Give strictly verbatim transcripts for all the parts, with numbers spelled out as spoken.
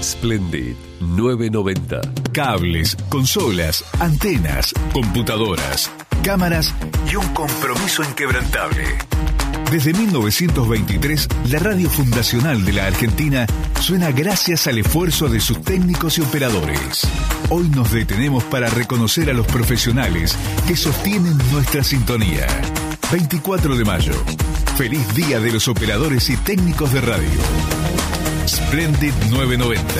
Splendid nueve noventa. Cables, consolas, antenas, computadoras, cámaras y un compromiso inquebrantable. Desde mil novecientos veintitrés, la radio fundacional de la Argentina suena gracias al esfuerzo de sus técnicos y operadores. Hoy nos detenemos para reconocer a los profesionales que sostienen nuestra sintonía. veinticuatro de mayo. Feliz Día de los Operadores y Técnicos de Radio. Splendid nueve noventa.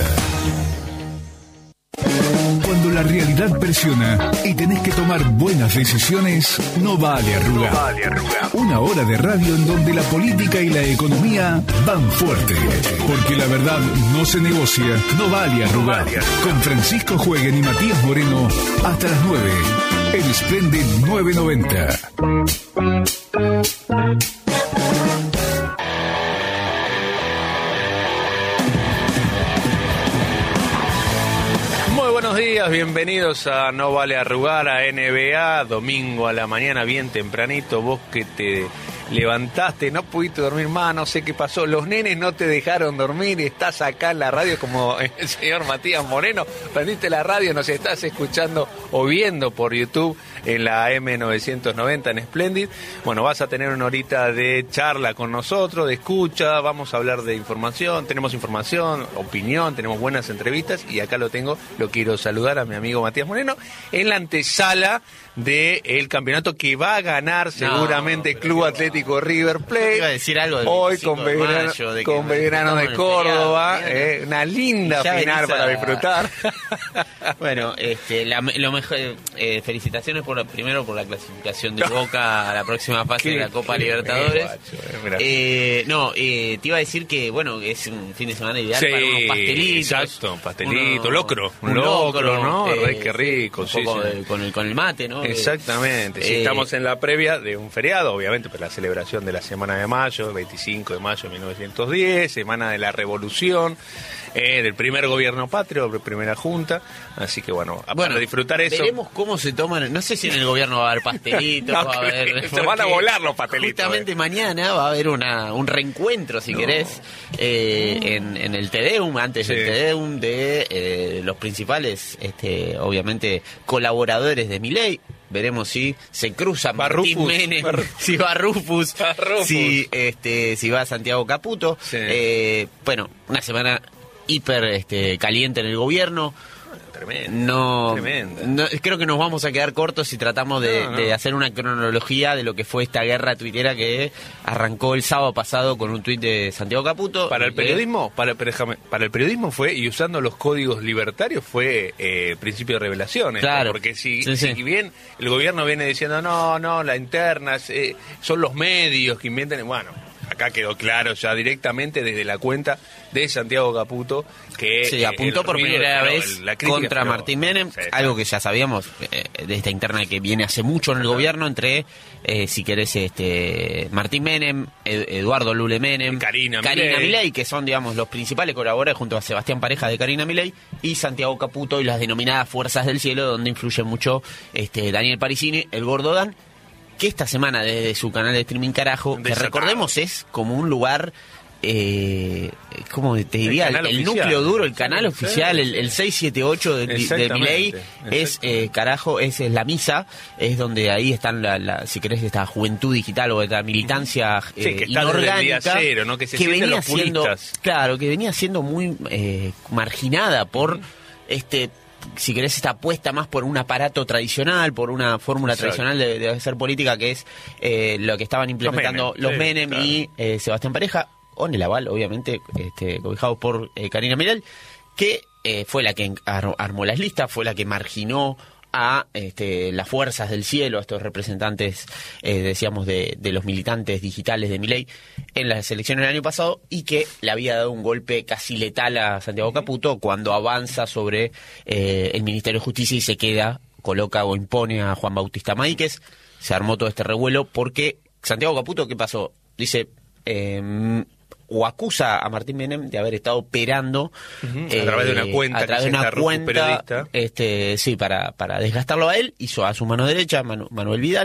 Cuando la realidad presiona y tenés que tomar buenas decisiones, no vale arrugar. No vale arrugar. Una hora de radio en donde la política y la economía van fuerte. Porque la verdad no se negocia, no vale arrugar. No vale arrugar. Con Francisco Jueguen y Matías Moreno hasta las nueve. En Splendid nueve noventa. Buenos días, bienvenidos a No Vale Arrugar, a N B A, domingo a la mañana bien tempranito, vos que te levantaste, no pudiste dormir más, no sé qué pasó, los nenes no te dejaron dormir, estás acá en la radio como el señor Matías Moreno, prendiste la radio, nos estás escuchando o viendo por YouTube en la M novecientos noventa en Splendid. Bueno, vas a tener una horita de charla con nosotros, de escucha, vamos a hablar de información, tenemos información, opinión, tenemos buenas entrevistas y acá lo tengo, lo quiero saludar a mi amigo Matías Moreno en la antesala del campeonato que va a ganar seguramente no, Club Atlético River Plate. Iba a decir algo del hoy con Belgrano, mayo, de con Belgrano de Córdoba, eh, una linda final esa... para disfrutar. Bueno, este, la, lo mejor, eh, felicitaciones por primero por la clasificación de Boca a la próxima fase de la Copa Libertadores. Guacho, eh, eh, no, eh, te iba a decir que bueno, es un fin de semana ideal sí, para unos pastelitos. Exacto, pastelito, uno, locro, un locro, locro, ¿no? Eh, Ay, qué rico, un sí, poco sí. De, con el con el mate, ¿no? Exactamente, sí, eh, estamos en la previa de un feriado, obviamente, pues la celebración de la Semana de Mayo, veinticinco de mayo de mil novecientos diez, Semana de la Revolución, eh, del primer gobierno patrio, primera junta, así que bueno, bueno para disfrutar eso. Veremos cómo se toman, no sé si en el gobierno va a haber pastelitos, no, va a haber... Se van a volar los pastelitos. Justamente eh. mañana va a haber una un reencuentro, si no. querés, eh, en, en el Tedeum, antes sí. del Tedeum, de eh, los principales, este, obviamente, colaboradores de Milei. Veremos si se cruzan va Martín Rufus, Menem, va si va Rufus, va Rufus. si este si va Santiago Caputo. Sí. Eh, bueno, una semana hiper este, caliente en el gobierno. Tremendo, no, tremendo. no, creo que nos vamos a quedar cortos si tratamos de, no, no. de hacer una cronología de lo que fue esta guerra tuitera que arrancó el sábado pasado con un tuit de Santiago Caputo. Para el periodismo, para, déjame, para el periodismo fue, y usando los códigos libertarios, fue eh, principio de revelación. Claro. Porque si, sí, sí. si bien el gobierno viene diciendo, no, no, la interna, eh, son los medios que inventan, bueno... Acá quedó claro ya directamente desde la cuenta de Santiago Caputo que sí, apuntó por primera pero, vez la crítica, contra pero, Martín Menem, sí, algo que ya sabíamos eh, de esta interna que viene hace mucho en el claro. gobierno entre, eh, si querés, este Martín Menem, Ed, Eduardo Lule Menem, Carina, Carina Milei, que son, digamos, los principales colaboradores junto a Sebastián Pareja de Carina Milei y Santiago Caputo y las denominadas Fuerzas del Cielo, donde influye mucho este Daniel Parisini, el Gordo Dan, que esta semana desde su canal de streaming Carajo, que recordemos es como un lugar, eh, ¿cómo te diría? El, el núcleo duro, el canal sí, oficial, sí, el, el seiscientos setenta y ocho de, de Milei, es eh, Carajo, es, es la misa, es donde ahí están, la, la, si querés, esta juventud digital o esta militancia eh, sí, que inorgánica, cero, ¿no? que, se que venía los siendo, claro, que venía siendo muy eh, marginada por este... si querés, esta apuesta más por un aparato tradicional, por una fórmula Exacto. tradicional de, de hacer política, que es eh, lo que estaban implementando los Menem, los Menem sí, claro. y eh, Sebastián Pareja, con el aval, obviamente, este, cobijados por eh, Carina Milei, que eh, fue la que ar- armó las listas, fue la que marginó a este, las fuerzas del cielo, a estos representantes, eh, decíamos, de, de los militantes digitales de Milei en las elecciones del año pasado, y que le había dado un golpe casi letal a Santiago Caputo cuando avanza sobre eh, el Ministerio de Justicia y se queda, coloca o impone a Juan Bautista Maíquez. Se armó todo este revuelo porque Santiago Caputo, ¿qué pasó? Dice... Eh, o acusa a Martín Menem de haber estado operando uh-huh. eh, a través de una cuenta, a través de una cuenta, este, sí, para, para desgastarlo a él, hizo a su mano derecha Manu, Manuel Vidal,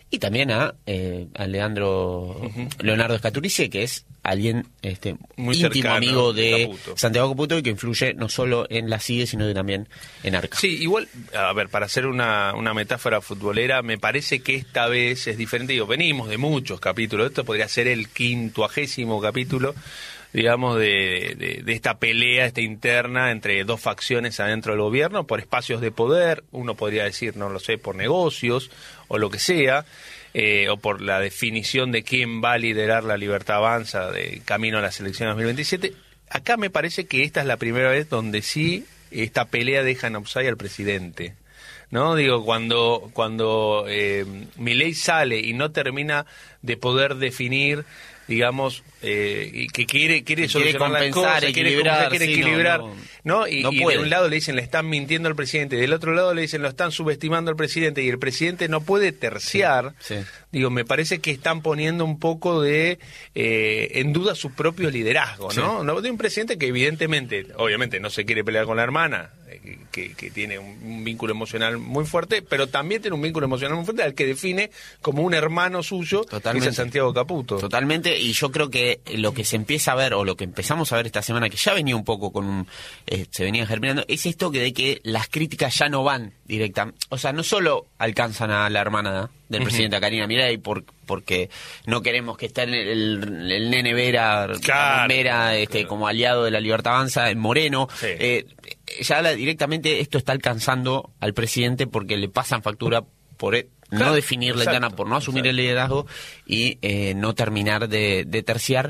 y también a, eh, a Leandro uh-huh. Leonardo Scaturice, que es alguien este, muy íntimo cercano, amigo de Caputo. Santiago Caputo, y que influye no solo en la C I E, sino que también en Arca. Sí, igual, a ver, para hacer una, una metáfora futbolera, me parece que esta vez es diferente. Digo, venimos de muchos capítulos, esto podría ser el quincuagésimo capítulo, digamos, de, de, de esta pelea esta interna entre dos facciones adentro del gobierno por espacios de poder, uno podría decir, no lo sé, por negocios o lo que sea, eh, o por la definición de quién va a liderar la Libertad Avanza de camino a las elecciones dos mil veintisiete. Acá me parece que esta es la primera vez donde sí esta pelea deja en offside al presidente, ¿no? Digo, cuando, cuando eh, Milei sale y no termina de poder definir, digamos, eh, y que quiere quiere solucionar las cosas, quiere equilibrar, quiere sí, equilibrar, no, no, ¿no? Y, no y de un lado le dicen le están mintiendo al presidente, del otro lado le dicen lo están subestimando al presidente, y el presidente no puede terciar. Sí, sí. Digo, me parece que están poniendo un poco de eh, en duda su propio liderazgo, ¿no? Sí. No de un presidente que evidentemente, obviamente no se quiere pelear con la hermana, eh, que, que tiene un, un vínculo emocional muy fuerte, pero también tiene un vínculo emocional muy fuerte al que define como un hermano suyo, totalmente, que es Santiago Caputo. Totalmente, y yo creo que lo que se empieza a ver, o lo que empezamos a ver esta semana, que ya venía un poco con un, eh, se venía germinando, es esto que de que las críticas ya no van directa, o sea, no solo alcanzan a la hermana del uh-huh. presidente, a Karina Milei, por, porque no queremos que esté el, el, el nene Vera, claro, Vera este, claro. como aliado de la Libertad Avanza, en Moreno, sí. eh, ya la, directamente esto está alcanzando al presidente porque le pasan factura por no claro, definir la interna, por no asumir exacto. el liderazgo y eh, no terminar de, de terciar.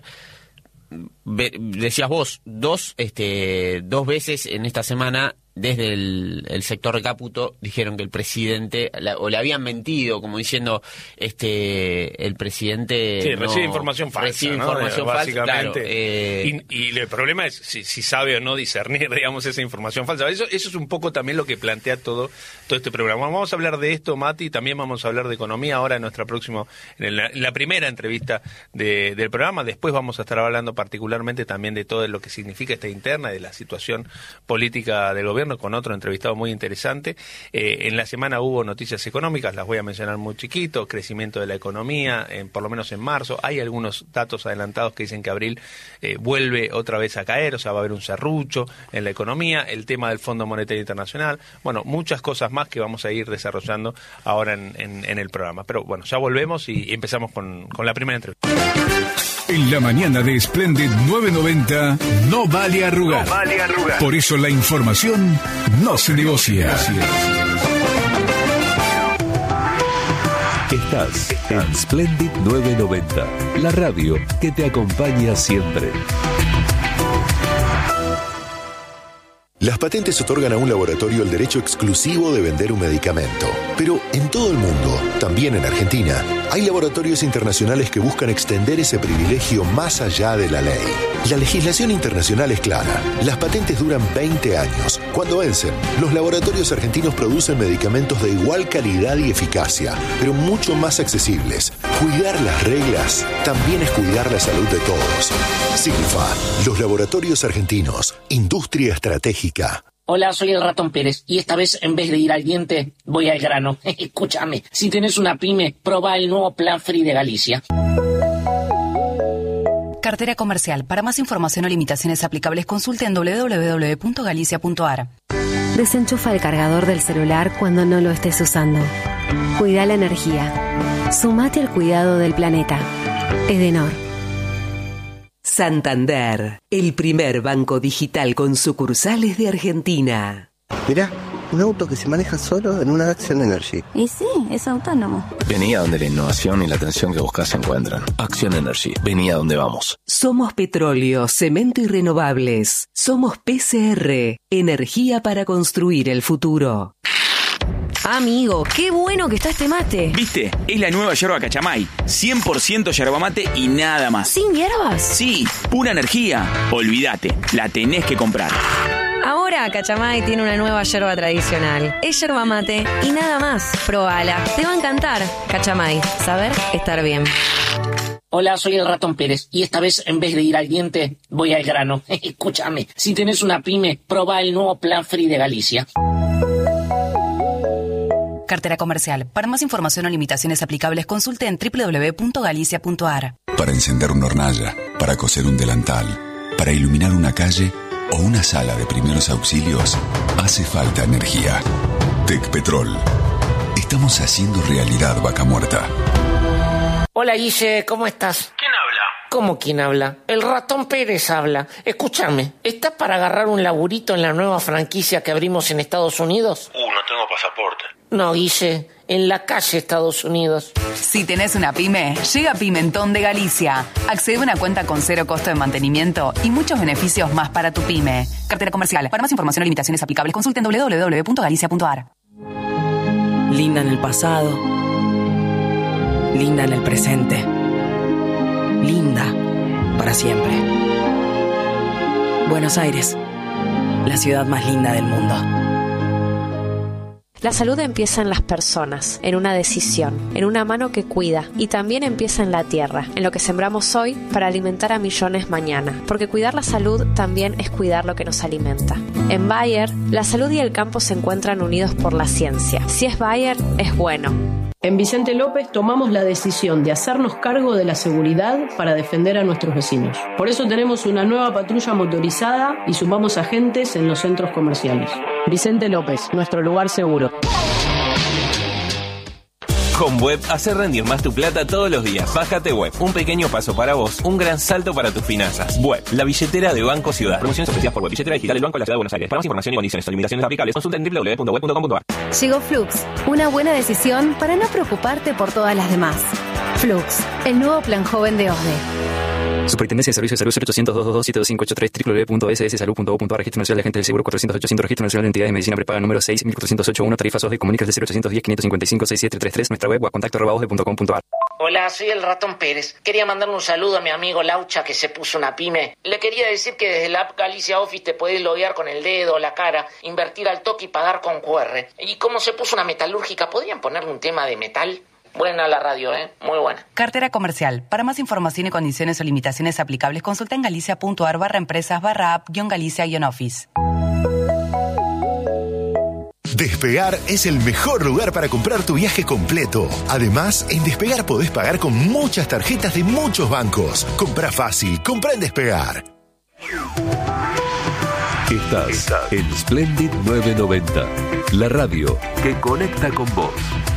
Be, decías vos, dos, este, dos veces en esta semana desde el, el sector de Caputo dijeron que el presidente, la, o le habían mentido, como diciendo, este, el presidente... Sí, no, recibe información falsa, recibe ¿no? información Básicamente. falsa, claro. Eh, y, y el problema es si, si sabe o no discernir, digamos, esa información falsa. Eso, eso es un poco también lo que plantea todo, todo este programa. Vamos a hablar de esto, Mati, también vamos a hablar de economía ahora en nuestra próxima, en la, en la primera entrevista de, del programa. Después vamos a estar hablando particularmente también de todo lo que significa esta interna, de la situación política del gobierno, con otro entrevistado muy interesante. Eh, en la semana hubo noticias económicas, las voy a mencionar muy chiquito, crecimiento de la economía, en, por lo menos en marzo. Hay algunos datos adelantados que dicen que abril eh, vuelve otra vez a caer, o sea, va a haber un serrucho en la economía, el tema del Fondo Monetario Internacional, bueno, muchas cosas más que vamos a ir desarrollando ahora en, en, en el programa. Pero bueno, ya volvemos y empezamos con, con la primera entrevista. En la mañana de Splendid nueve noventa no vale arrugar. No vale arrugar. Por eso la información no se negocia. Estás en Splendid nueve noventa, la radio que te acompaña siempre. Las patentes otorgan a un laboratorio el derecho exclusivo de vender un medicamento. Pero en todo el mundo, también en Argentina, hay laboratorios internacionales que buscan extender ese privilegio más allá de la ley. La legislación internacional es clara. Las patentes duran veinte años. Cuando vencen, los laboratorios argentinos producen medicamentos de igual calidad y eficacia, pero mucho más accesibles. Cuidar las reglas también es cuidar la salud de todos. Sigfa, los laboratorios argentinos, industria estratégica. Hola, soy el Ratón Pérez y esta vez en vez de ir al diente, voy al grano. Escúchame, si tenés una pyme, probá el nuevo Plan Free de Galicia. Cartera comercial. Para más información o limitaciones aplicables, consulte en doble u doble u doble u punto galicia punto a r. Desenchufa el cargador del celular cuando no lo estés usando. Cuida la energía. Sumate al cuidado del planeta. Edenor. Santander, el primer banco digital con sucursales de Argentina. Mirá, un auto que se maneja solo en una Action Energy. Y sí, es autónomo. Vení a donde la innovación y la atención que buscas se encuentran. Action Energy, vení a donde vamos. Somos petróleo, cemento y renovables. Somos P C R, energía para construir el futuro. Amigo, qué bueno que está este mate. ¿Viste? Es la nueva yerba Cachamay. cien por ciento yerba mate y nada más. ¿Sin hierbas? Sí, pura energía. Olvídate, la tenés que comprar. Ahora Cachamay tiene una nueva yerba tradicional. Es yerba mate y nada más. Probala, te va a encantar. Cachamay, saber estar bien. Hola, soy el Ratón Pérez y esta vez en vez de ir al diente, voy al grano. Escúchame, si tenés una pyme, probá el nuevo Plan Free de Galicia. Cartera comercial. Para más información o limitaciones aplicables, consulte en doble u doble u doble u punto galicia punto a r. Para encender una hornalla, para coser un delantal, para iluminar una calle o una sala de primeros auxilios, hace falta energía. Tecpetrol. Estamos haciendo realidad Vaca Muerta. Hola Guille, ¿cómo estás? ¿Quién habla? ¿Cómo quién habla? El ratón Pérez habla. Escúchame, ¿estás para agarrar un laburito en la nueva franquicia que abrimos en Estados Unidos? Uh, no tengo pasaporte. No, Guille, en la calle Estados Unidos. Si tenés una pyme, llega Pimentón de Galicia. Accede a una cuenta con cero costo de mantenimiento y muchos beneficios más para tu pyme. Cartera comercial. Para más información o limitaciones aplicables, consulten doble u doble u doble u punto galicia punto a r. Linda en el pasado. Linda en el presente. Linda para siempre. Buenos Aires, la ciudad más linda del mundo. La salud empieza en las personas, en una decisión, en una mano que cuida, y también empieza en la tierra, en lo que sembramos hoy para alimentar a millones mañana, porque cuidar la salud también es cuidar lo que nos alimenta. En Bayer, la salud y el campo se encuentran unidos por la ciencia. Si es Bayer, es bueno. En Vicente López tomamos la decisión de hacernos cargo de la seguridad para defender a nuestros vecinos. Por eso tenemos una nueva patrulla motorizada y sumamos agentes en los centros comerciales. Vicente López, nuestro lugar seguro. Con Web, hacer rendir más tu plata todos los días. Bájate Web, un pequeño paso para vos, un gran salto para tus finanzas. Web, la billetera de Banco Ciudad. Promociones ofrecidas por Web, billetera digital del Banco de la Ciudad de Buenos Aires. Para más información y condiciones o limitaciones aplicables, consulta en doble u doble u doble u punto web punto com punto a r. Llegó Flux, una buena decisión para no preocuparte por todas las demás. Flux, el nuevo plan joven de O S D E. Superintendencia de Servicios de Salud cero ochocientos, doscientos veintidós, setenta y cinco ochenta y tres, doble u doble u doble u punto s s salud punto gov punto a r. Registro Nacional de Agentes del Seguro cuatrocientos ochocientos, Registro Nacional de Entidades de Medicina Prepaga número seis mil cuatrocientos ochenta y uno, tarifas O S D E, comunicas de cero ochocientos diez, quinientos cincuenta y cinco, sesenta y siete treinta y tres, nuestra web o a contacto arroba o s d e punto com punto a r. Hola, soy el ratón Pérez. Quería mandar un saludo a mi amigo Laucha que se puso una pyme. Le quería decir que desde la app Galicia Office te podés loguear con el dedo o la cara, invertir al toque y pagar con Q R. Y como se puso una metalúrgica, ¿podrían ponerle un tema de metal? Buena la radio, ¿eh? Muy buena. Cartera comercial. Para más información y condiciones o limitaciones aplicables, consulta en galicia punto a r barra empresas barra app guión galicia guión office. Despegar es el mejor lugar para comprar tu viaje completo. Además, en Despegar podés pagar con muchas tarjetas de muchos bancos. Comprá fácil, comprá en Despegar. Estás en Splendid novecientos noventa, la radio que conecta con vos.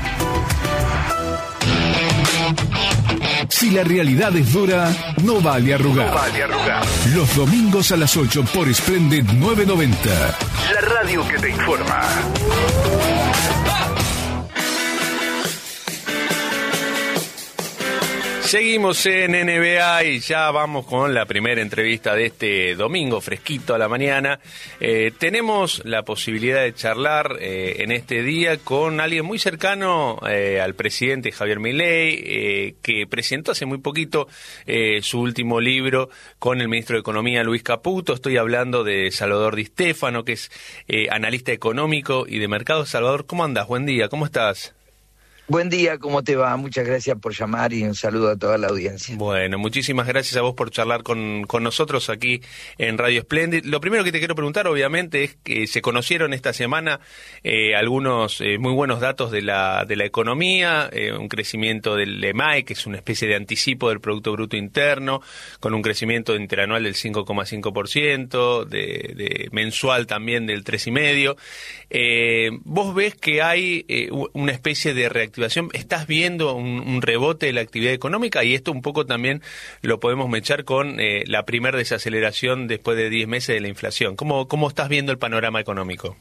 Si la realidad es dura, no vale arrugar. No vale arrugar. Los domingos a las ocho por Splendid novecientos noventa. La radio que te informa. Seguimos en N B A y ya vamos con la primera entrevista de este domingo, fresquito a la mañana. Eh, tenemos la posibilidad de charlar eh, en este día con alguien muy cercano eh, al presidente Javier Milei, eh, que presentó hace muy poquito eh, su último libro con el ministro de Economía, Luis Caputo. Estoy hablando de Salvador Di Stéfano, que es eh, analista económico y de mercado. Salvador, ¿cómo andas? Buen día, ¿cómo estás? Buen día, ¿cómo te va? Muchas gracias por llamar y un saludo a toda la audiencia. Bueno, muchísimas gracias a vos por charlar con, con nosotros aquí en Radio Splendid. Lo primero que te quiero preguntar, obviamente, es que se conocieron esta semana eh, algunos eh, muy buenos datos de la de la economía, eh, un crecimiento del E M A I, que es una especie de anticipo del Producto Bruto Interno, con un crecimiento interanual del cinco coma cinco por ciento, de, de mensual también del tres coma cinco por ciento. Eh, ¿Vos ves que hay eh, una especie de reactivación? ¿Estás viendo un, un rebote de la actividad económica? Y esto un poco también lo podemos mechar con eh, la primer desaceleración después de diez meses de la inflación. ¿Cómo, cómo estás viendo el panorama económico?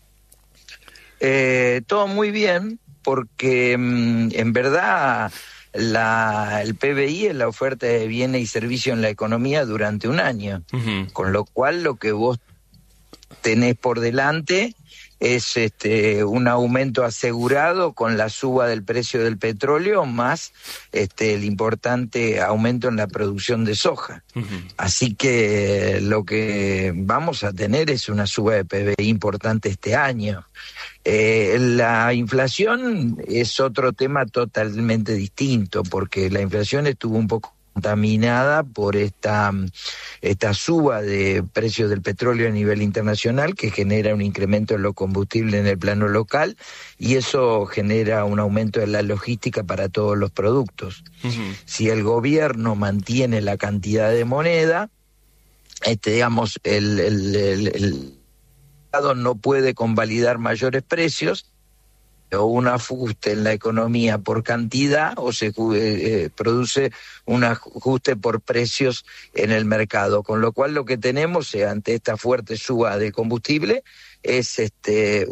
Eh, todo muy bien, porque mmm, en verdad la, el P B I es la oferta de bienes y servicios en la economía durante un año. Uh-huh. Con lo cual lo que vos tenés por delante es este un aumento asegurado con la suba del precio del petróleo más este el importante aumento en la producción de soja. Uh-huh. Así que lo que vamos a tener es una suba de P B I importante este año. Eh, la inflación es otro tema totalmente distinto, porque la inflación estuvo un poco contaminada por esta, esta suba de precios del petróleo a nivel internacional, que genera un incremento en los combustibles en el plano local, y eso genera un aumento de la logística para todos los productos. Uh-huh. Si el gobierno mantiene la cantidad de moneda, este, digamos, el, el, el, el Estado no puede convalidar mayores precios, o un ajuste en la economía por cantidad, o se eh, produce un ajuste por precios en el mercado, con lo cual lo que tenemos eh, ante esta fuerte suba de combustible es este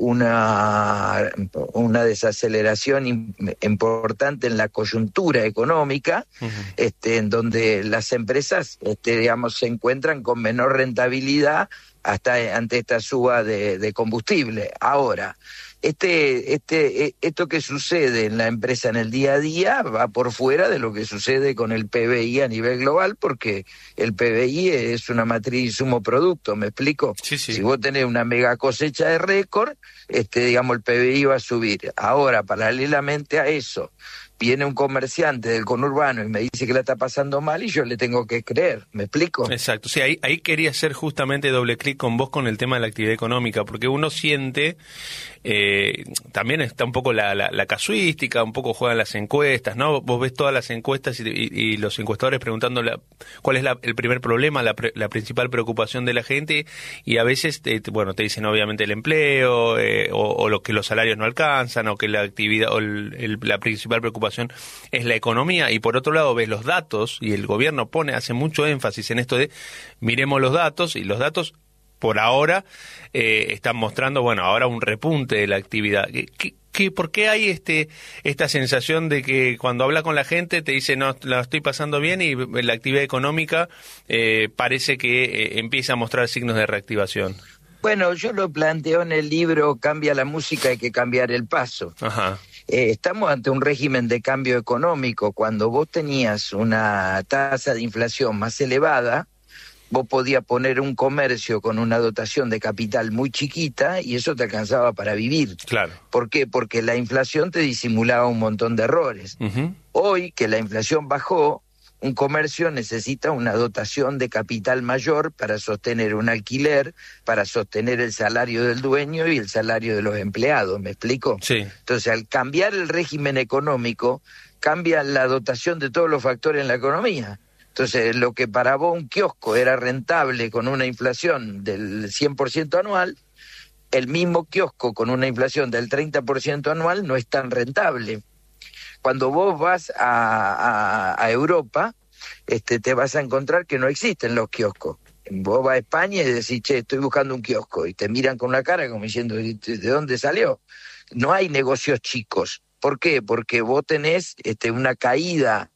una una desaceleración importante en la coyuntura económica, uh-huh. este en donde las empresas este digamos se encuentran con menor rentabilidad hasta ante esta suba de, de combustible. Ahora, Este, este, esto que sucede en la empresa en el día a día va por fuera de lo que sucede con el P B I a nivel global, porque el P B I es una matriz de insumo producto, ¿me explico? Sí, sí. Si vos tenés una mega cosecha de récord, este, digamos, el P B I va a subir. Ahora, paralelamente a eso, viene un comerciante del conurbano y me dice que la está pasando mal y yo le tengo que creer, ¿me explico? Exacto, sí, ahí, ahí quería hacer justamente doble clic con vos con el tema de la actividad económica, porque uno siente, eh, también está un poco la, la, la casuística, un poco juegan las encuestas, ¿no? Vos ves todas las encuestas y, y, y los encuestadores preguntando la, cuál es la, el primer problema, la, pre, la principal preocupación de la gente, y a veces, te, bueno, te dicen obviamente el empleo, eh, o, o lo que los salarios no alcanzan, o que la actividad, o el, el, la principal preocupación es la economía, y por otro lado ves los datos, y el gobierno pone, hace mucho énfasis en esto de miremos los datos, y los datos por ahora eh, están mostrando, bueno, ahora un repunte de la actividad. ¿Qué, qué, ¿Por qué hay este esta sensación de que cuando habla con la gente te dice no, la estoy pasando bien, y la actividad económica eh, parece que eh, empieza a mostrar signos de reactivación? Bueno, yo lo planteo en el libro Cambia la música, hay que cambiar el paso. Ajá. Eh, estamos ante un régimen de cambio económico. Cuando vos tenías una tasa de inflación más elevada, vos podías poner un comercio con una dotación de capital muy chiquita y eso te alcanzaba para vivir. Claro. ¿Por qué? Porque la inflación te disimulaba un montón de errores. Uh-huh. Hoy, que la inflación bajó, un comercio necesita una dotación de capital mayor para sostener un alquiler, para sostener el salario del dueño y el salario de los empleados, ¿me explico? Sí. Entonces, al cambiar el régimen económico, cambia la dotación de todos los factores en la economía. Entonces, lo que para vos un kiosco era rentable con una inflación del cien por ciento anual, el mismo kiosco con una inflación del treinta por ciento anual no es tan rentable. Cuando vos vas a, a, a Europa, este, te vas a encontrar que no existen los kioscos. Vos vas a España y decís, che, estoy buscando un kiosco, y te miran con la cara como diciendo, ¿de dónde salió? No hay negocios chicos. ¿Por qué? Porque vos tenés este, una caída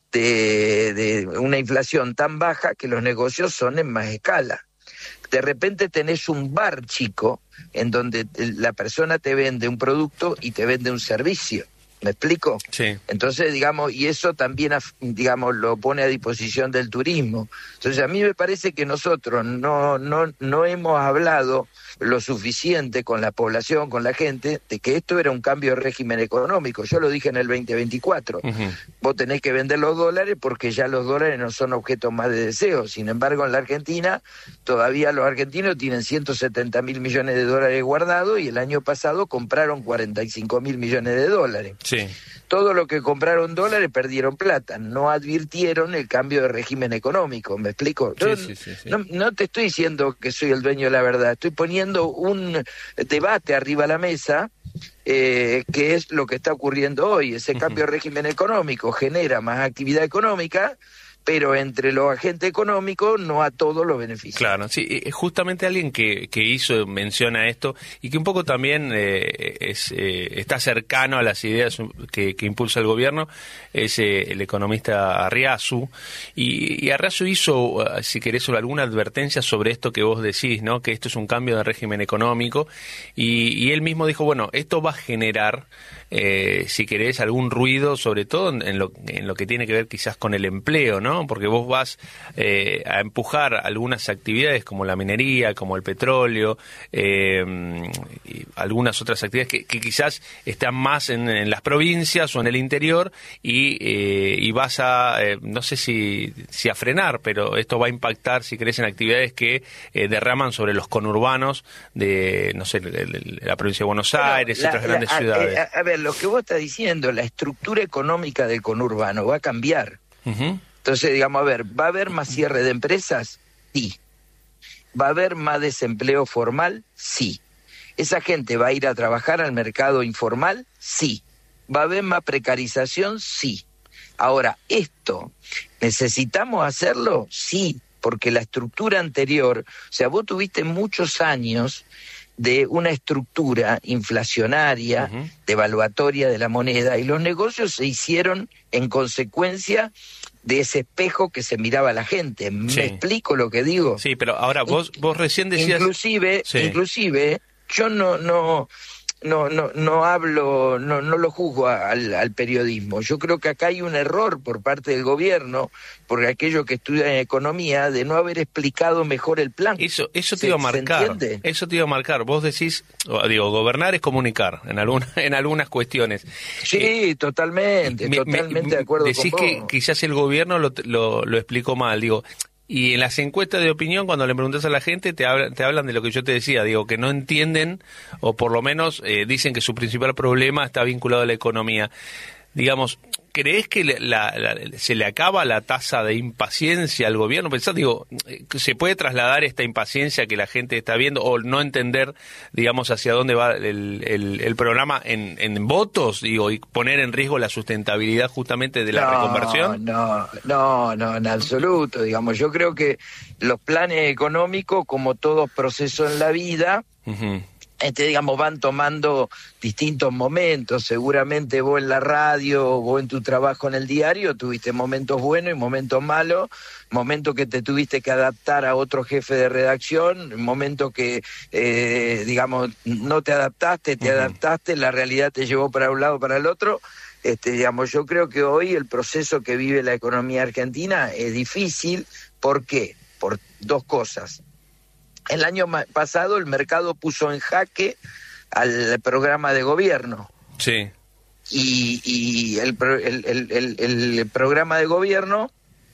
de, de una inflación tan baja que los negocios son en más escala. De repente tenés un bar chico en donde la persona te vende un producto y te vende un servicio. ¿Me explico? Sí. Entonces, digamos, y eso también, digamos, lo pone a disposición del turismo. Entonces, a mí me parece que nosotros no, no, no hemos hablado lo suficiente con la población, con la gente, de que esto era un cambio de régimen económico. Yo lo dije en el veinte veinticuatro. Uh-huh. Vos tenés que vender los dólares porque ya los dólares no son objeto más de deseo. Sin embargo, en la Argentina, todavía los argentinos tienen ciento setenta mil millones de dólares guardados y el año pasado compraron cuarenta y cinco mil millones de dólares. Sí. Todo lo que compraron dólares perdieron plata, no advirtieron el cambio de régimen económico, ¿me explico? Sí, Yo, sí, sí, sí. No, no te estoy diciendo que soy el dueño de la verdad, estoy poniendo un debate arriba a la mesa, eh, que es lo que está ocurriendo hoy. Ese uh-huh. cambio de régimen económico genera más actividad económica, pero entre los agentes económicos no a todos los beneficios. Claro, sí, justamente alguien que, que hizo mención a esto y que un poco también eh, es, eh, está cercano a las ideas que, que impulsa el gobierno es eh, el economista Arriazu, y, y Arriazu hizo, si querés, alguna advertencia sobre esto que vos decís, ¿no? Que esto es un cambio de régimen económico, y, y él mismo dijo, bueno, esto va a generar, eh, si querés, algún ruido, sobre todo en, en, lo, en lo que tiene que ver quizás con el empleo, ¿no? ¿no? Porque vos vas eh, a empujar algunas actividades como la minería, como el petróleo, eh, y algunas otras actividades que, que quizás están más en, en las provincias o en el interior y, eh, y vas a, eh, no sé si, si a frenar, pero esto va a impactar, si querés, en actividades que eh, derraman sobre los conurbanos de, no sé, de, de la provincia de Buenos Aires, bueno, otras la, grandes la, ciudades. A, a ver, lo que vos estás diciendo, la estructura económica del conurbano va a cambiar. Uh-huh. Entonces, digamos, a ver, ¿va a haber más cierre de empresas? Sí. ¿Va a haber más desempleo formal? Sí. ¿Esa gente va a ir a trabajar al mercado informal? Sí. ¿Va a haber más precarización? Sí. Ahora, ¿esto necesitamos hacerlo? Sí, porque la estructura anterior, o sea, vos tuviste muchos años de una estructura inflacionaria, uh-huh. devaluatoria de la moneda, y los negocios se hicieron en consecuencia de ese espejo que se miraba la gente. ¿Me sí. explico lo que digo? Sí, pero ahora vos vos recién decías... Inclusive, sí. inclusive yo no no no no no hablo, no no lo juzgo al, al periodismo. Yo creo que acá hay un error por parte del gobierno, por aquellos que estudian economía, de no haber explicado mejor el plan. Eso eso te iba a marcar. Eso te iba a marcar. Vos decís, digo, gobernar es comunicar en alguna, en algunas cuestiones. Sí, eh, totalmente, me, totalmente me, de acuerdo decís con que vos. Quizás el gobierno lo, lo, lo explicó mal, digo. Y en las encuestas de opinión, cuando le preguntas a la gente, te hablan, te hablan de lo que yo te decía, digo, que no entienden, o por lo menos eh, dicen que su principal problema está vinculado a la economía. Digamos, ¿crees que la, la, se le acaba la tasa de impaciencia al gobierno? Pensás, digo, ¿se puede trasladar esta impaciencia que la gente está viendo o no entender, digamos, hacia dónde va el, el, el programa en, en votos, digo, y poner en riesgo la sustentabilidad justamente de la no, reconversión? No, no, no, en absoluto. Digamos, yo creo que los planes económicos, como todo proceso en la vida, uh-huh. Este, digamos, van tomando distintos momentos. Seguramente vos en la radio, vos en tu trabajo en el diario, tuviste momentos buenos y momentos malos, momentos que te tuviste que adaptar a otro jefe de redacción, momentos que, eh, digamos, no te adaptaste, te uh-huh. adaptaste, la realidad te llevó para un lado, para el otro. Este, digamos, yo creo que hoy el proceso que vive la economía argentina es difícil. ¿Por qué? Por dos cosas. El año pasado el mercado puso en jaque al programa de gobierno. Sí. Y, y el, el, el, el, el programa de gobierno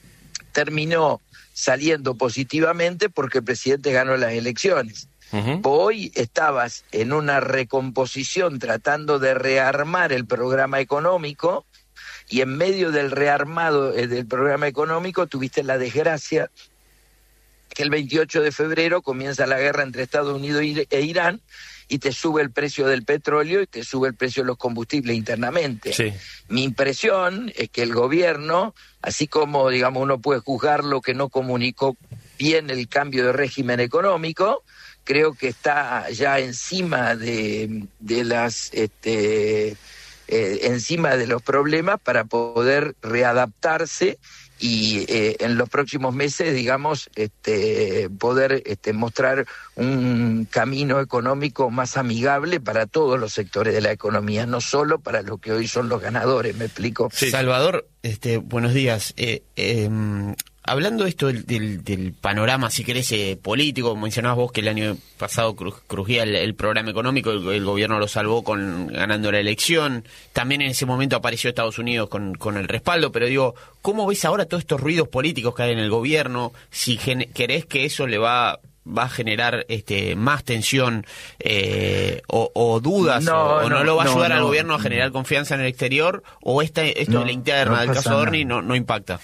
terminó saliendo positivamente porque el presidente ganó las elecciones. Uh-huh. Hoy estabas en una recomposición tratando de rearmar el programa económico y en medio del rearmado eh, del programa económico tuviste la desgracia que el veintiocho de febrero comienza la guerra entre Estados Unidos e Irán y te sube el precio del petróleo y te sube el precio de los combustibles internamente. Sí. Mi impresión es que el gobierno, así como, digamos, uno puede juzgar lo que no comunicó bien el cambio de régimen económico, creo que está ya encima de, de las... este eh, encima de los problemas para poder readaptarse y eh, en los próximos meses, digamos, este, poder este, mostrar un camino económico más amigable para todos los sectores de la economía, no solo para los que hoy son los ganadores, ¿me explico? Sí. Salvador, este, buenos días. Eh, eh, hablando de esto del, del, del panorama, si querés, eh, político, mencionabas vos que el año pasado cru, crujía el, el programa económico, el, el gobierno lo salvó con ganando la elección, también en ese momento apareció Estados Unidos con, con el respaldo, pero digo, ¿cómo ves ahora todos estos ruidos políticos que hay en el gobierno? Si gen, querés que eso le va... va a generar este más tensión eh, o, o dudas no, o, o no, no lo va a ayudar no, al no, gobierno a generar confianza en el exterior o esta, esto no, de la interna no del caso Dorni nada. no, no impacta.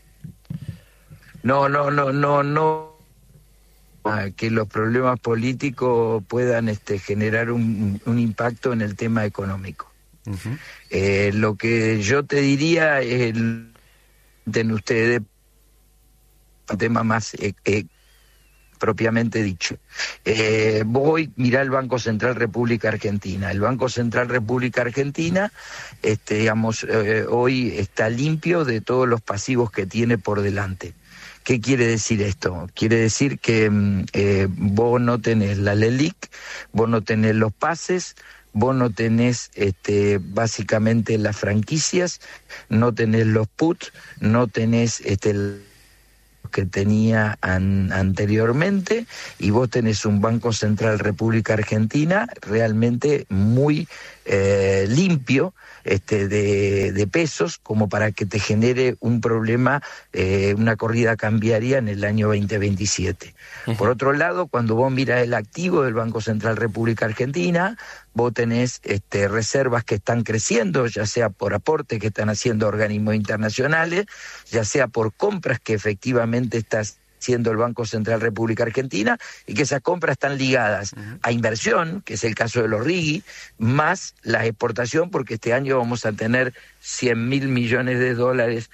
No, no, no, no, no que los problemas políticos puedan este generar un, un impacto en el tema económico. Uh-huh. Eh, lo que yo te diría es el de ustedes un tema más eh, eh, propiamente dicho. Eh, voy, mirá el Banco Central República Argentina. El Banco Central República Argentina, este, digamos, eh, hoy está limpio de todos los pasivos que tiene por delante. ¿Qué quiere decir esto? Quiere decir que eh, vos no tenés la LELIQ, vos no tenés los pases, vos no tenés este, básicamente las franquicias, no tenés los puts, no tenés este, el que tenía an, anteriormente, y vos tenés un Banco Central República Argentina realmente muy eh, limpio este, de, de pesos, como para que te genere un problema, eh, una corrida cambiaria en el año veinte veintisiete. Uh-huh. Por otro lado, cuando vos mirás el activo del Banco Central República Argentina, vos tenés este, reservas que están creciendo, ya sea por aportes que están haciendo organismos internacionales, ya sea por compras que efectivamente está haciendo el Banco Central República Argentina, y que esas compras están ligadas uh-huh. a inversión, que es el caso de los R I G I, más la exportación, porque este año vamos a tener cien mil millones de dólares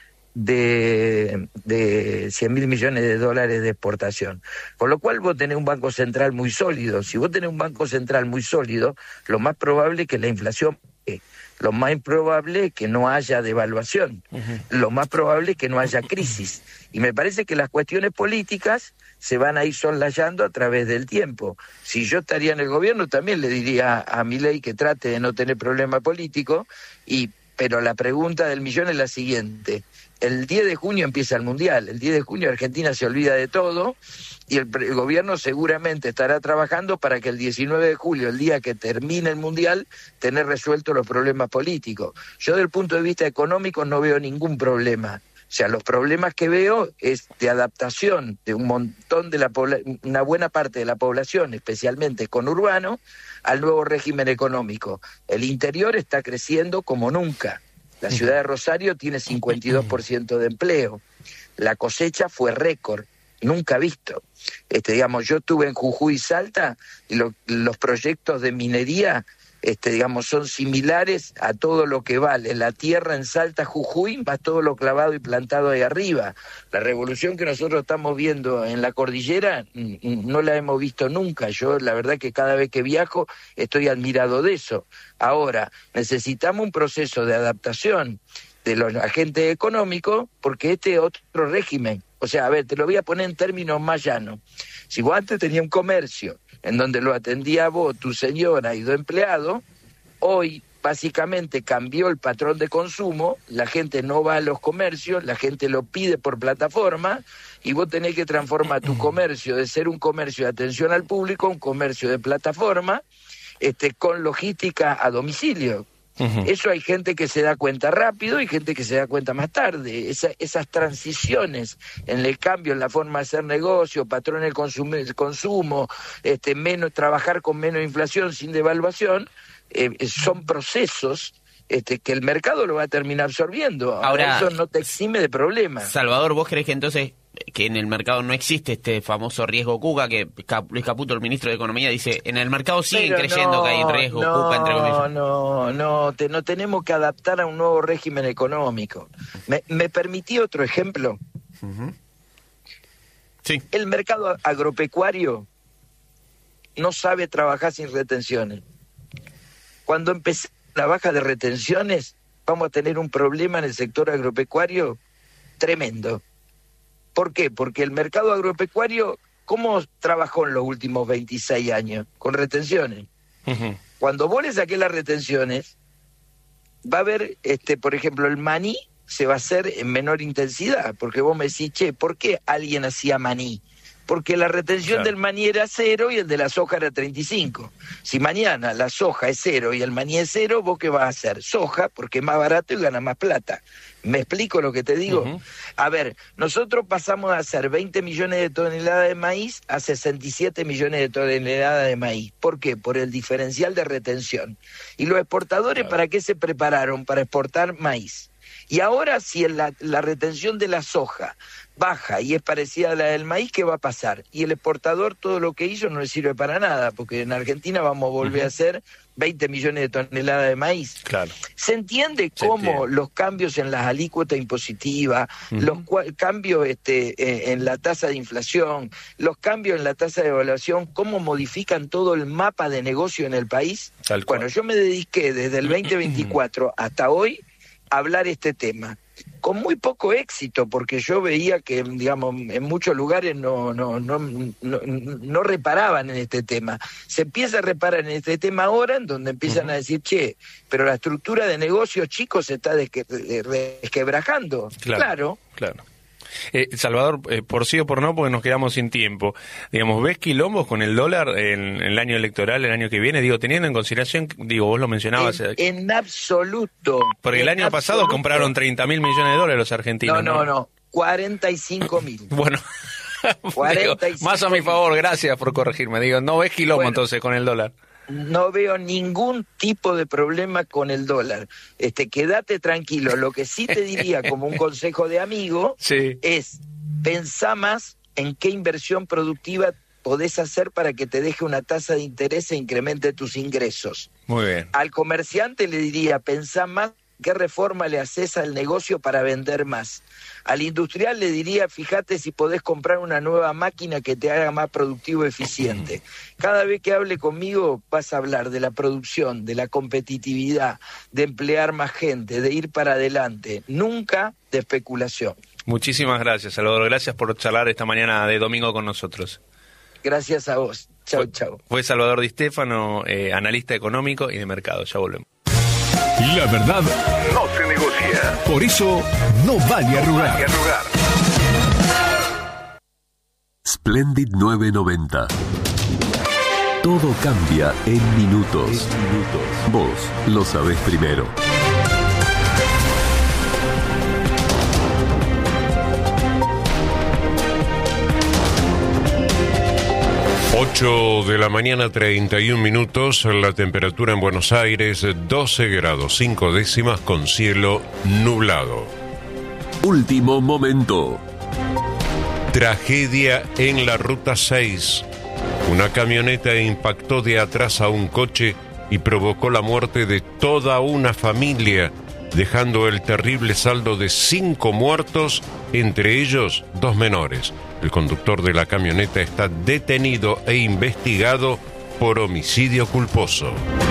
de, de cien mil millones de dólares de exportación. Con lo cual vos tenés un Banco Central muy sólido. Si vos tenés un Banco Central muy sólido, lo más probable es que la inflación eh, lo más improbable es que no haya devaluación, uh-huh. lo más probable es que no haya crisis. Y me parece que las cuestiones políticas se van a ir soslayando a través del tiempo. Si yo estaría en el gobierno, también le diría a Milei que trate de no tener problema político, y, pero la pregunta del millón es la siguiente. El diez de junio empieza el Mundial, el diez de junio Argentina se olvida de todo, y el, el gobierno seguramente estará trabajando para que el diecinueve de julio, el día que termine el Mundial, tener resueltos los problemas políticos. Yo, desde el punto de vista económico, no veo ningún problema. O sea, los problemas que veo es de adaptación de un montón de la población, una buena parte de la población, especialmente conurbano, al nuevo régimen económico. El interior está creciendo como nunca. La ciudad de Rosario tiene cincuenta y dos por ciento de empleo. La cosecha fue récord, nunca visto. Este, digamos, yo estuve en Jujuy y Salta, y lo, los proyectos de minería este, digamos, son similares a todo lo que vale la tierra en Salta, Jujuy, más todo lo clavado y plantado ahí arriba. La revolución que nosotros estamos viendo en la cordillera no la hemos visto nunca. Yo, la verdad, que cada vez que viajo estoy admirado de eso. Ahora, necesitamos un proceso de adaptación de los agentes económicos, porque este es otro régimen. O sea, a ver, te lo voy a poner en términos más llanos. Si vos antes tenías un comercio en donde lo atendía vos, tu señora y dos empleados, hoy básicamente cambió el patrón de consumo, la gente no va a los comercios, la gente lo pide por plataforma, y vos tenés que transformar tu comercio de ser un comercio de atención al público a un comercio de plataforma, este, con logística a domicilio. Uh-huh. Eso hay gente que se da cuenta rápido y gente que se da cuenta más tarde. Esa, esas transiciones en el cambio en la forma de hacer negocio, patrón del consumo, consumo este, menos, trabajar con menos inflación sin devaluación, eh, son procesos este, que el mercado lo va a terminar absorbiendo. Ahora, Ahora, eso no te exime de problemas. Salvador, ¿vos creés que entonces que en el mercado no existe este famoso riesgo Cuca, que Luis Caputo, el ministro de Economía, dice, en el mercado siguen Pero creyendo no, que hay riesgo no, Cuca, entre comillas? No, no, te, no tenemos que adaptar a un nuevo régimen económico. ¿Me, me permití otro ejemplo? Uh-huh. Sí. El mercado agropecuario no sabe trabajar sin retenciones. Cuando empecé la baja de retenciones, vamos a tener un problema en el sector agropecuario tremendo. ¿Por qué? Porque el mercado agropecuario, ¿cómo trabajó en los últimos veintiséis años? Con retenciones. Uh-huh. Cuando vos le saqués las retenciones, va a haber, este, por ejemplo, el maní se va a hacer en menor intensidad, porque vos me decís, che, ¿por qué alguien hacía maní? Porque la retención claro. del maní era cero y el de la soja era treinta y cinco. Si mañana la soja es cero y el maní es cero, ¿vos qué vas a hacer? Soja, porque es más barato y gana más plata. ¿Me explico lo que te digo? Uh-huh. A ver, nosotros pasamos a hacer veinte millones de toneladas de maíz a sesenta y siete millones de toneladas de maíz. ¿Por qué? Por el diferencial de retención. ¿Y los exportadores claro. para qué se prepararon? Para exportar maíz. Y ahora, si la, la retención de la soja baja y es parecida a la del maíz, ¿qué va a pasar? Y el exportador todo lo que hizo no le sirve para nada, porque en Argentina vamos a volver uh-huh. a hacer veinte millones de toneladas de maíz. Claro. ¿Se entiende Se cómo entiende. los cambios en las alícuotas impositivas, uh-huh. los cua- cambios este, eh, en la tasa de inflación, los cambios en la tasa de evaluación, cómo modifican todo el mapa de negocio en el país? Tal cual. Bueno, yo me dediqué desde el veinte veinticuatro hasta hoy hablar este tema. con muy poco éxito, porque yo veía que, digamos, en muchos lugares no, no, no, no, no reparaban en este tema. Se empieza a reparar en este tema ahora, en donde empiezan uh-huh. a decir, che, pero la estructura de negocios chicos se está desque, desquebrajando. Claro, claro. claro. Eh, Salvador, eh, por sí o por no, porque nos quedamos sin tiempo. Digamos, ¿ves quilombos con el dólar en, en el año electoral, el año que viene? Digo, teniendo en consideración, digo, vos lo mencionabas. En, en absoluto. Porque en el año absoluto. pasado compraron treinta mil millones de dólares los argentinos. No, no, no, no. cuarenta y cinco mil. Bueno. cuarenta y cinco digo, más a mi favor, gracias por corregirme. Digo, ¿no ves quilombo bueno, entonces con el dólar? No veo ningún tipo de problema con el dólar. Este, quédate tranquilo. Lo que sí te diría como un consejo de amigo sí. es pensá más en qué inversión productiva podés hacer para que te deje una tasa de interés e incremente tus ingresos. Muy bien. Al comerciante le diría, pensá más qué reforma le haces al negocio para vender más. Al industrial le diría, fíjate si podés comprar una nueva máquina que te haga más productivo y eficiente. Cada vez que hable conmigo vas a hablar de la producción, de la competitividad, de emplear más gente, de ir para adelante, nunca de especulación. Muchísimas gracias, Salvador. Gracias por charlar esta mañana de domingo con nosotros. Gracias a vos. Chau, chau. Fue Salvador Di Stéfano, eh, analista económico y de mercado. Ya volvemos. La verdad no se negocia. Por eso no vale arrugar. No vale arrugar. Splendid novecientos noventa. Todo cambia en minutos. En minutos. Vos lo sabés primero. ocho de la mañana, treinta y un minutos, la temperatura en Buenos Aires, doce grados, cinco décimas con cielo nublado. Último momento. Tragedia en la Ruta seis. Una camioneta impactó de atrás a un coche y provocó la muerte de toda una familia, dejando el terrible saldo de cinco muertos, entre ellos dos menores. El conductor de la camioneta está detenido e investigado por homicidio culposo.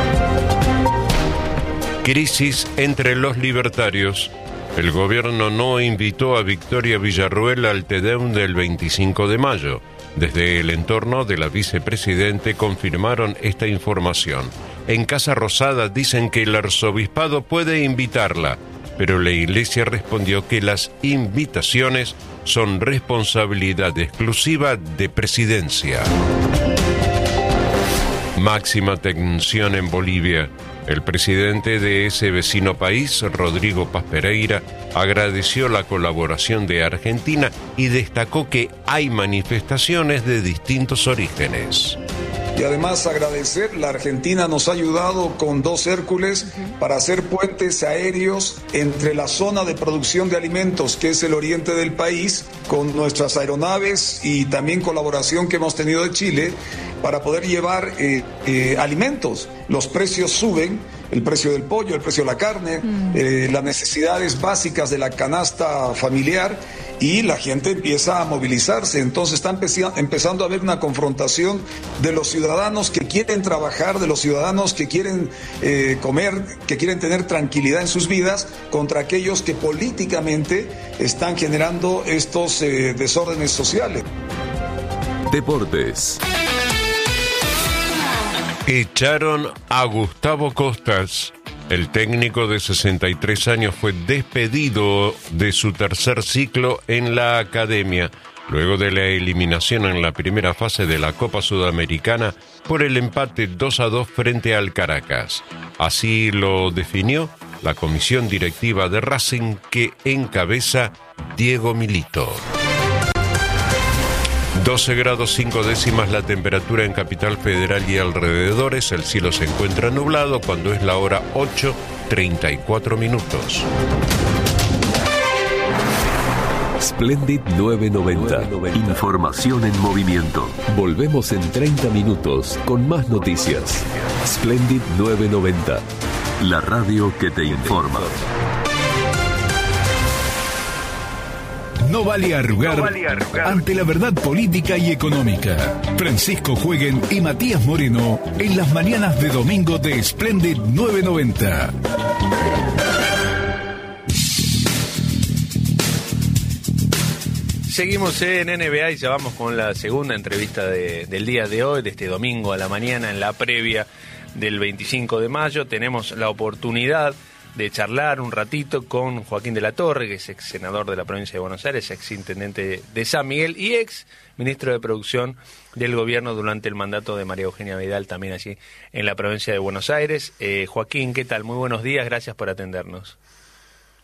Crisis entre los libertarios. El gobierno no invitó a Victoria Villarruel al Te Deum del veinticinco de mayo. Desde el entorno de la vicepresidente confirmaron esta información. En Casa Rosada dicen que el arzobispado puede invitarla, pero la iglesia respondió que las invitaciones son responsabilidad exclusiva de presidencia. Máxima tensión en Bolivia. El presidente de ese vecino país, Rodrigo Paz Pereira, agradeció la colaboración de Argentina y destacó que hay manifestaciones de distintos orígenes. Y además agradecer, la Argentina nos ha ayudado con dos Hércules para hacer puentes aéreos entre la zona de producción de alimentos, que es el oriente del país, con nuestras aeronaves y también colaboración que hemos tenido de Chile, para poder llevar eh, eh, alimentos. Los precios suben, el precio del pollo, el precio de la carne, mm. eh, las necesidades básicas de la canasta familiar, y la gente empieza a movilizarse. Entonces está empezando, empezando a haber una confrontación de los ciudadanos que quieren trabajar, de los ciudadanos que quieren eh, comer, que quieren tener tranquilidad en sus vidas, contra aquellos que políticamente están generando estos eh, desórdenes sociales. Deportes. Echaron a Gustavo Costas. El técnico de sesenta y tres años fue despedido de su tercer ciclo en la academia, luego de la eliminación en la primera fase de la Copa Sudamericana por el empate dos a dos frente al Caracas. Así lo definió la comisión directiva de Racing, que encabeza Diego Milito. doce grados cinco décimas la temperatura en Capital Federal y alrededores. El cielo se encuentra nublado cuando es la hora ocho, treinta y cuatro minutos. Splendid novecientos noventa. Información en movimiento. Volvemos en treinta minutos con más noticias. Splendid novecientos noventa. La radio que te informa. No vale arrugar, no vale arrugar ante la verdad política y económica. Francisco Jueguen y Matías Moreno en las mañanas de domingo de Splendid novecientos noventa. Seguimos en N B A y ya vamos con la segunda entrevista de, del día de hoy, de este domingo a la mañana, en la previa del veinticinco de mayo. Tenemos la oportunidad de charlar un ratito con Joaquín de la Torre, que es ex senador de la provincia de Buenos Aires, ex intendente de San Miguel y ex ministro de Producción del gobierno durante el mandato de María Eugenia Vidal, también allí en la provincia de Buenos Aires. Eh, Joaquín, ¿qué tal? Muy buenos días, gracias por atendernos.